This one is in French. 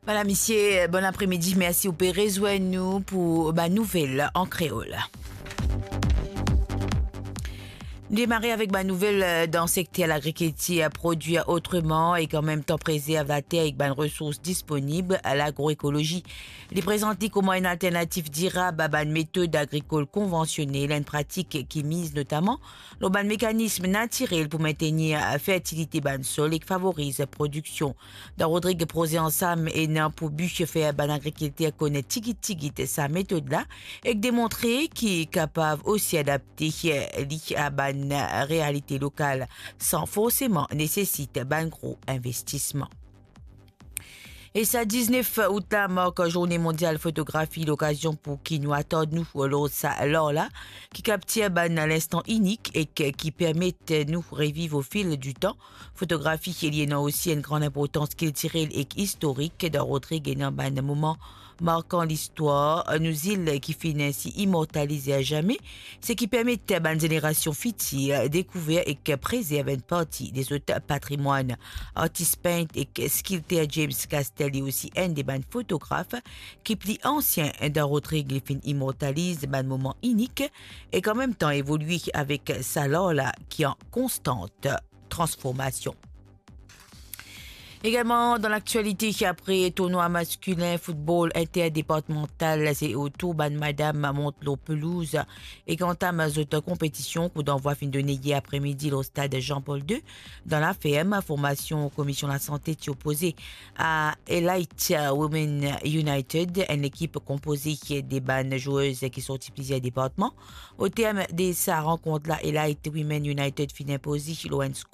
Voilà, monsieur, bon après-midi. Merci au père. Rejoignez-nous pour ma nouvelle en créole. Démarrer avec ma nouvelle dans le secteur l'agriculture, produire autrement et qu'en même temps préserver la terre avec une ressources disponibles à l'agroécologie. Les présenter comme une alternative durable à une méthode agricole conventionnelle, une pratique qui mise notamment le mécanisme naturel pour maintenir la fertilité du sol et qui favorise la production. Dans Rodrigue Prosé ensemble et non pour but faire une agriculture connaître tigi sa méthode là et démontrer qu'il est capable aussi d'adapter à une réalité locale sans forcément nécessiter un gros investissement. Et ça, 19 août, la marque Journée mondiale photographie, l'occasion pour qui nous attendent, nous, alors là, qui capture à l'instant unique et qui permettent nous revivre au fil du temps. Photographie qui est liée aussi à une grande importance culturelle et historique dans Rodrigue et dans un moment marquant l'histoire, nous îles qui finissent immortalisées à jamais, ce qui permet à une génération future découvrir et préserver une partie des autres patrimoines. Artist Paint et Skilter James Castell est aussi un des bandes photographes qui plie ancien d'un Rodrigue fin immortalise un moment unique et qu'en même temps évolue avec sa là qui est en constante transformation. Également, dans l'actualité, après tournoi masculin, football interdépartemental, c'est au tour de Madame Montelot Pelouse et quant à ma autre compétition, coup d'envoi fin de hier après-midi au stade Jean-Paul II, dans la FM, formation commission de la santé qui opposée à Elite Women United, une équipe composée des bandes joueuses qui sont plusieurs départements. Au terme de sa rencontre, là, Elite Women United finit imposé l'ONSCO